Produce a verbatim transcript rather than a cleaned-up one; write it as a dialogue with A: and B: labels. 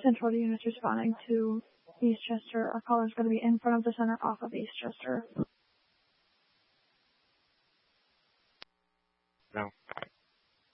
A: Central units responding to Eastchester. Our caller is going to be in front of the center off of Eastchester.
B: No.